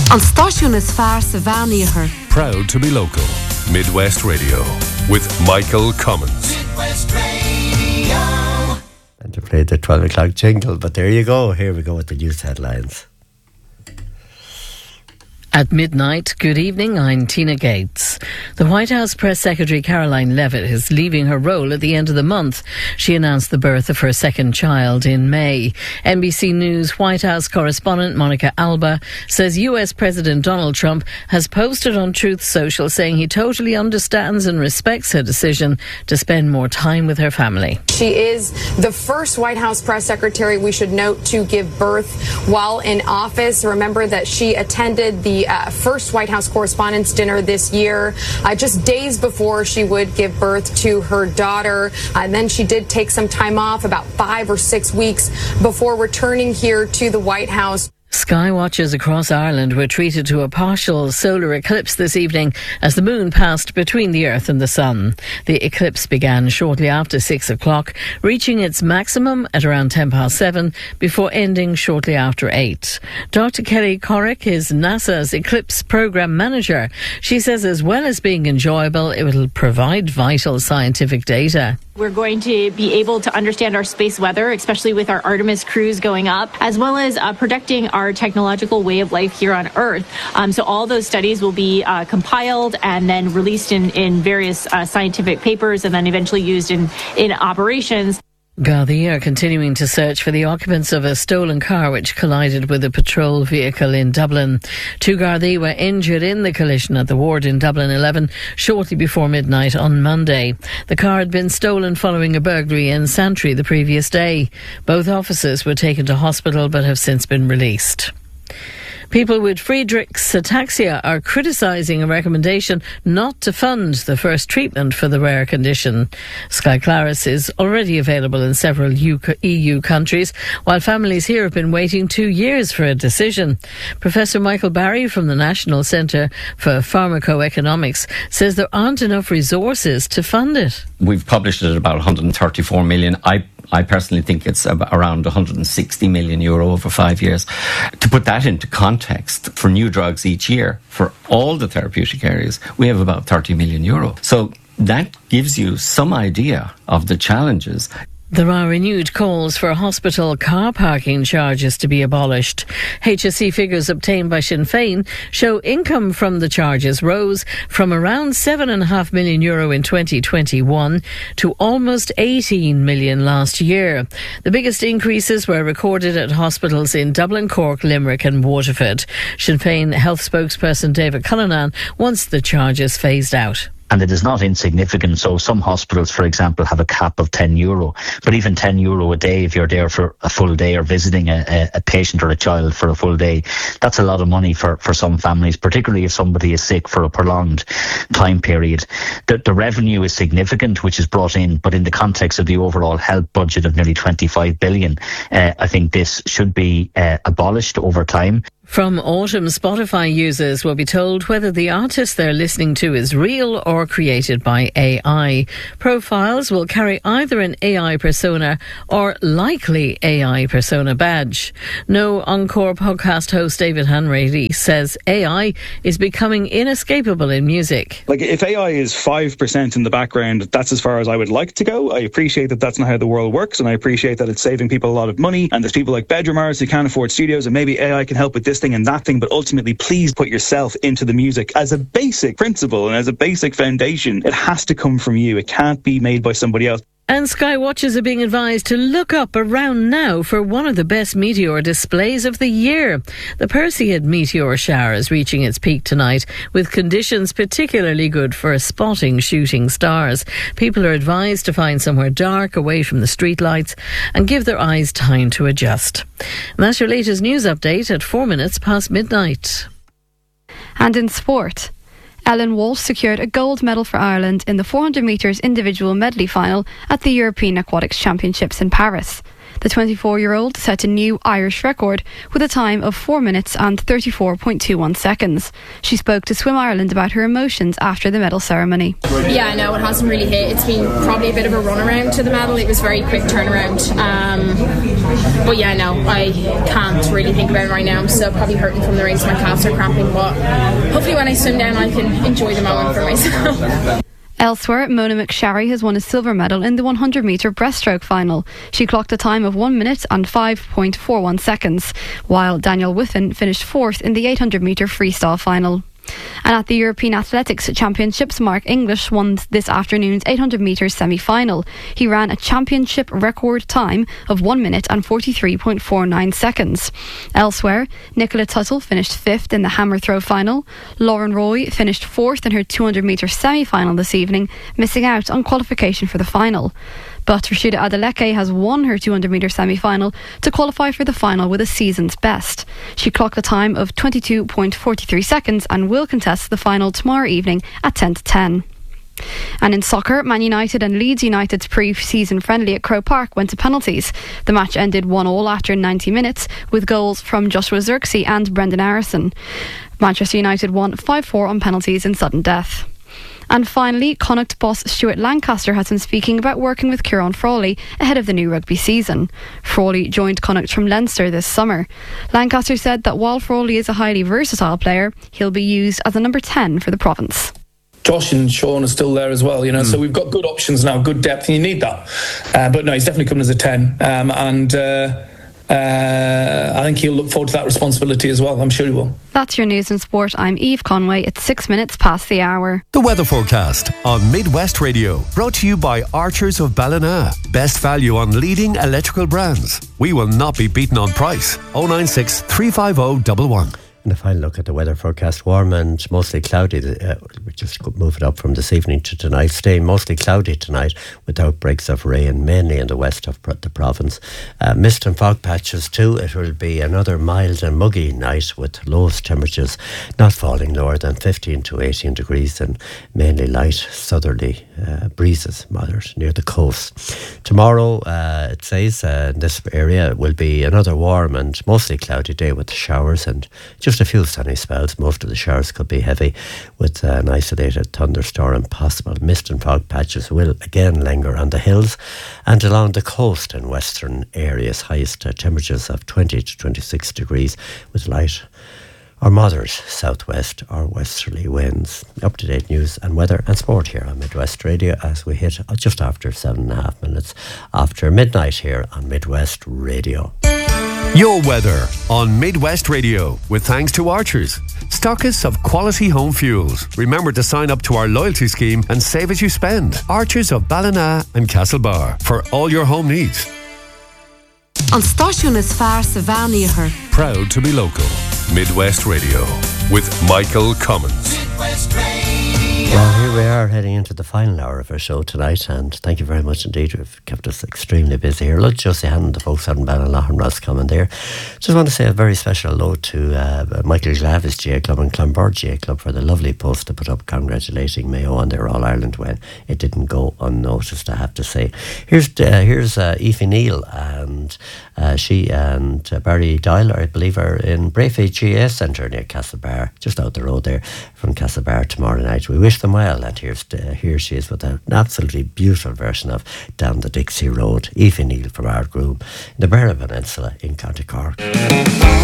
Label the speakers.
Speaker 1: An stáisiún is fearr sa bheaníochar.
Speaker 2: Proud to be local. Midwest Radio with Michael Cummins. Midwest Radio.
Speaker 3: And to play the 12 o'clock jingle, but there you go. Here we go with the news headlines.
Speaker 4: At midnight, good evening, I'm Tina Gates. The White House Press Secretary Caroline Leavitt is leaving her role at the end of the month. She announced the birth of her second child in May. NBC News White House correspondent Monica Alba says US President Donald Trump has posted on Truth Social saying he totally understands and respects her decision to spend more time with her family.
Speaker 5: She is the first White House Press Secretary, we should note, to give birth while in office. Remember that she attended the first White House Correspondents' Dinner this year, just days before she would give birth to her daughter. And then she did take some time off, about 5 or 6 weeks, before returning here to the White House.
Speaker 4: Sky watchers across Ireland were treated to a partial solar eclipse this evening as the moon passed between the Earth and the Sun. The eclipse began shortly after 6 o'clock, reaching its maximum at around 7:10 before ending shortly after 8. Dr. Kelly Corrick is NASA's Eclipse Program Manager. She says as well as being enjoyable, it will provide vital scientific data.
Speaker 6: We're going to be able to understand our space weather, especially with our Artemis crews going up, as well as protecting our technological way of life here on Earth. So all those studies will be compiled and then released in various scientific papers and then eventually used in operations.
Speaker 4: Gardaí are continuing to search for the occupants of a stolen car which collided with a patrol vehicle in Dublin. 2 Gardaí were injured in the collision at the ward in Dublin 11 shortly before midnight on Monday. The car had been stolen following a burglary in Santry the previous day. Both officers were taken to hospital but have since been released. People with Friedreich's ataxia are criticising a recommendation not to fund the first treatment for the rare condition. Skyclarys is already available in several EU countries, while families here have been waiting 2 years for a decision. Professor Michael Barry from the National Centre for Pharmacoeconomics says there aren't enough resources to fund it.
Speaker 7: We've published it at about 134 million. I personally think it's around 160 million euro over 5 years. To put that into context, for new drugs each year, for all the therapeutic areas, we have about 30 million euro. So that gives you some idea of the challenges.
Speaker 4: There are renewed calls for hospital car parking charges to be abolished. HSE figures obtained by Sinn Féin show income from the charges rose from around €7.5 million in 2021 to almost 18 million last year. The biggest increases were recorded at hospitals in Dublin, Cork, Limerick and Waterford. Sinn Féin health spokesperson David Cullinan wants the charges phased out.
Speaker 8: And it is not insignificant. So some hospitals, for example, have a cap of €10. But even €10 a day, if you're there for a full day or visiting a patient or a child for a full day, that's a lot of money for some families, particularly if somebody is sick for a prolonged time period. The revenue is significant, which is brought in, but in the context of the overall health budget of nearly 25 billion, I think this should be abolished over time.
Speaker 4: From autumn, Spotify users will be told whether the artist they're listening to is real or created by AI. Profiles will carry either an AI persona or likely AI persona badge. No Encore podcast host David Hanratty says AI is becoming inescapable in music.
Speaker 9: Like, if AI is 5% in the background, that's as far as I would like to go. I appreciate that that's not how the world works, and I appreciate that it's saving people a lot of money, and there's people like Bedroom artists who can't afford studios, and maybe AI can help with this thing and that thing, but ultimately please put yourself into the music as a basic principle and as a basic foundation. It has to come from you. It can't be made by somebody else.
Speaker 4: And Sky watchers are being advised to look up around now for one of the best meteor displays of the year. The Perseid meteor shower is reaching its peak tonight, with conditions particularly good for spotting shooting stars. People are advised to find somewhere dark away from the streetlights and give their eyes time to adjust. And that's your latest news update at 4 minutes past midnight.
Speaker 10: And in sport, Ellen Walsh secured a gold medal for Ireland in the 400 metres individual medley final at the European Aquatics Championships in Paris. The 24-year-old set a new Irish record with a time of 4 minutes and 34.21 seconds. She spoke to Swim Ireland about her emotions after the medal ceremony.
Speaker 11: Yeah, no, it hasn't really hit. It's been probably a bit of a runaround to the medal. It was very quick turnaround. But yeah, no, I can't really think about it right now. I'm still probably hurting from the race. My calves are cramping, but hopefully when I swim down I can enjoy the moment for myself.
Speaker 10: Elsewhere, Mona McSharry has won a silver medal in the 100-metre breaststroke final. She clocked a time of 1 minute and 5.41 seconds, while Daniel Whiffen finished fourth in the 800-metre freestyle final. And at the European Athletics Championships, Mark English won this afternoon's 800 metres semi-final. He ran a championship record time of 1 minute and 43.49 seconds. Elsewhere, Nicola Tuttle finished fifth in the hammer throw final. Lauren Roy finished fourth in her 200 metre semi-final this evening, missing out on qualification for the final. But Rashida Adeleke has won her 200 metre semi-final to qualify for the final with a season's best. She clocked a time of 22.43 seconds and will contest the final tomorrow evening at 10 to 10. And in soccer, Man United and Leeds United's pre-season friendly at Croke Park went to penalties. The match ended 1-1 after 90 minutes with goals from Joshua Zirkzee and Brendan Harrison. Manchester United won 5-4 on penalties in sudden death. And finally, Connacht boss Stuart Lancaster has been speaking about working with Kieran Frawley ahead of the new rugby season. Frawley joined Connacht from Leinster this summer. Lancaster said that while Frawley is a highly versatile player, he'll be used as a number 10 for the province.
Speaker 12: Josh and Sean are still there as well, so we've got good options now, good depth, and you need that. But no, he's definitely coming as a 10, I think he'll look forward to that responsibility as well. I'm sure he will.
Speaker 10: That's your news and sport. I'm Eve Conway. It's 6 minutes past the hour.
Speaker 2: The weather forecast on Midwest Radio, brought to you by Archers of Ballina. Best value on leading electrical brands. We will not be beaten on price. 096 350 111.
Speaker 3: And if I look at the weather forecast, warm and mostly cloudy. We just move it up from this evening to tonight. Staying mostly cloudy tonight with outbreaks of rain, mainly in the west of the province. Mist and fog patches too. It will be another mild and muggy night with lowest temperatures not falling lower than 15 to 18 degrees and mainly light southerly breezes, moderate, near the coast. Tomorrow, it says, in this area will be another warm and mostly cloudy day with showers and just a few sunny spells. Most of the showers could be heavy with an isolated thunderstorm possible. Mist and fog patches will again linger on the hills and along the coast and western areas. Highest temperatures of 20 to 26 degrees with light or moderate southwest or westerly winds. Up-to-date news and weather and sport here on Midwest Radio as we hit just after 7.5 minutes after midnight here on Midwest Radio.
Speaker 2: Your weather on Midwest Radio with thanks to Archers, stockists of quality home fuels. Remember to sign up to our loyalty scheme and save as you spend. Archers of Ballina and Castlebar for all your home needs.
Speaker 1: An stáisiún is fearr sa bhean.
Speaker 2: Proud to be local. Midwest Radio with Michael Cummins. Midwest Radio.
Speaker 3: Well, here we are heading into the final hour of our show tonight, and thank you very much indeed. You've kept us extremely busy here. Look, Josie Hannon, the folks out in Ballinlough and Roscommon there. Just want to say a very special hello to Michael Glavis GA Club and Clonbard GA Club for the lovely post to put up congratulating Mayo on their All-Ireland win. It didn't go unnoticed, I have to say. Here's Aoife Neal, and she and Barry Dyler, I believe, are in Brayfay GA Centre near Castlebar, just out the road there from Castlebar tomorrow night. We wish them well, and here she is with an absolutely beautiful version of Down the Dixie Road. Aoife Neal from Ardgroom in the Beara Peninsula in County Cork.